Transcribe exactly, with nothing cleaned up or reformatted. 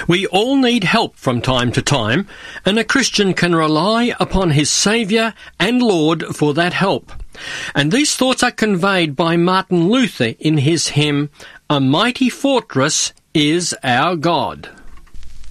We all need help from time to time, and a Christian can rely upon his Saviour and Lord for that help. And these thoughts are conveyed by Martin Luther in his hymn, "A Mighty Fortress is Our God."